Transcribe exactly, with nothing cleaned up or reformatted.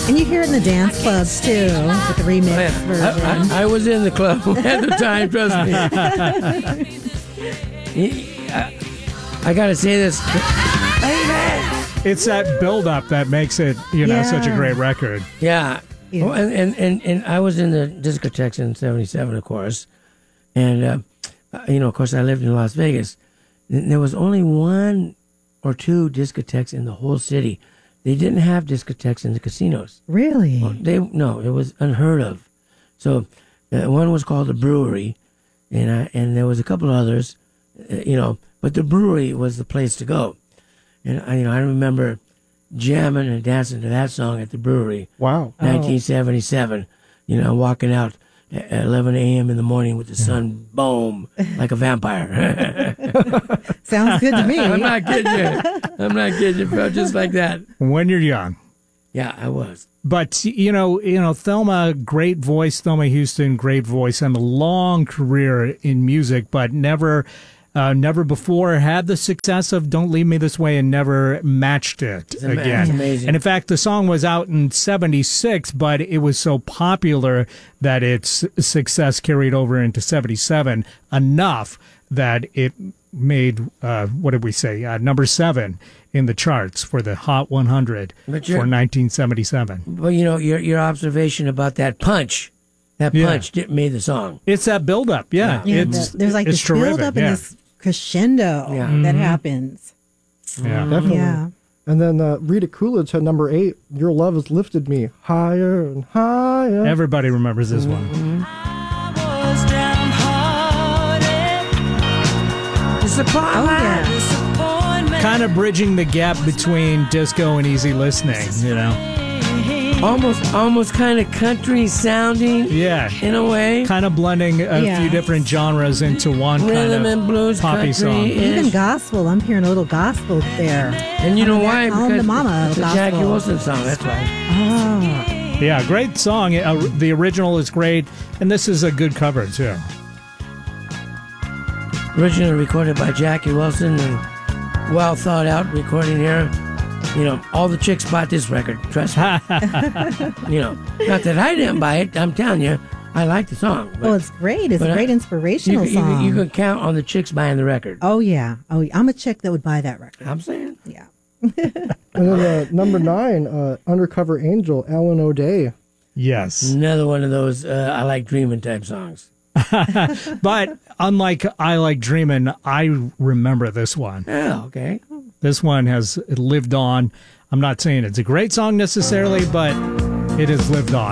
And you hear it in the dance clubs, too, with the remix I, version. I, I was in the club at the time, trust me. I, I got to say this. It's that build-up that makes it, you know, Yeah. such a great record. Yeah. Yeah. Oh, and, and, and, and I was in the discotheques in seventy-seven, of course. And, uh, you know, of course, I lived in Las Vegas. And there was only one or two discotheques in the whole city. They didn't have discotheques in the casinos. Really? Well, they no, it was unheard of. So uh, one was called the Brewery, and I, and there was a couple of others, uh, you know. But the Brewery was the place to go, and I, you know I remember jamming and dancing to that song at the Brewery. Wow. nineteen seventy-seven. You know, walking out at eleven a.m. in the morning with the sun, boom, like a vampire. Sounds good to me. I'm not kidding you. I'm not kidding you, bro. Just like that. When you're young. Yeah, I was. But, you know, you know, Thelma, great voice, Thelma Houston, great voice, and a long career in music, but never... Uh, never before had the success of Don't Leave Me This Way and never matched it It's ama- again. it's amazing. And in fact, the song was out in seventy-six, but it was so popular that its success carried over into seventy-seven enough that it made, uh, what did we say, uh, number seven in the charts for the Hot one hundred But you're- for nineteen seventy-seven. Well, you know, your your observation about that punch, that Yeah. punch did, made the song. It's that build-up, yeah. Yeah, it's, the- there's like it's this build terrific, up yeah. and this crescendo Yeah. that Mhm. happens. Yeah. Definitely. Yeah. And then uh, Rita Coolidge had number eight. Your love has lifted me higher and higher. Everybody remembers this one. Oh, yeah. Kind of bridging the gap between disco and easy listening, you know? Almost, almost kind of country sounding Yeah. in a way. Kind of blending a Yeah. few different genres into one kind Rhythm of and blues, poppy country, song. Even gospel. I'm hearing a little gospel there. And you know Calling why? the- calling the Because mama it's a gospel. Jackie Wilson song. That's why. Oh. Yeah, great song. Uh, the original is great, and this is a good cover, too. Originally recorded by Jackie Wilson and well thought out recording here. You know, all the chicks bought this record. Trust me. You know, not that I didn't buy it. I'm telling you, I like the song. But Well, it's great. It's but a I- great you, inspirational can- you, can- song. you can count on the chicks buying the record. Oh, yeah. Oh, yeah. I'm a chick that would buy that record. I'm saying. Yeah. And then uh, number nine, uh, Undercover Angel, Alan O'Day. Yes. Another one of those uh, I like dreaming type songs. But unlike I Like Dreamin', I remember this one. Oh, okay. This one has lived on. I'm not saying it's a great song necessarily, but it has lived on.